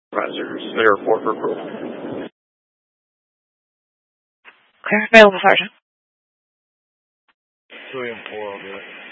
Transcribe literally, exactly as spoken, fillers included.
Risers, zero four for approval. Clear available, Sergeant. Two and four, I'll do it.